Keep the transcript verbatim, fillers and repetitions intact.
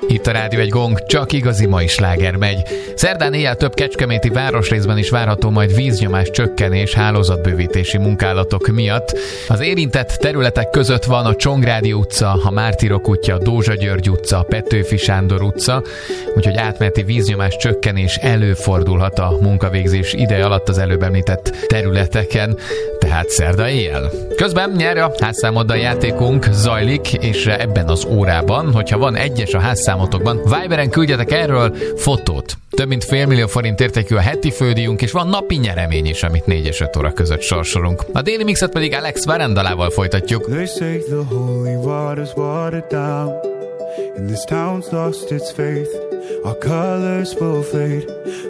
Itt a Rádió egy Gong, csak igazi mai sláger megy. Szerdán éjjel több kecskeméti városrészben is várható majd víznyomás csökkenés hálózatbővítési munkálatok miatt. Az érintett területek között van a Csongrádi utca, a Mártírok útja, a Dózsa György utca, a Petőfi Sándor utca, úgyhogy átmeneti víznyomás csökkenés előfordulhat a munkavégzés ideje alatt az előbb említett területeken, tehát szerda éjjel. Közben nyerj a házszámoddal játékunk zajlik, és ebben az órában, hogyha van egyes a házszámotokban, Viberen küldjetek erről fotót. Több mint fél millió forint értékű a heti fődíjunk, és van napi nyeremény is, amit négy és öt óra között sorsolunk. A déli mixet pedig Alex Varandalával folytatjuk. They say the holy water's watered down, and this town's lost its faith. Our colors will fade,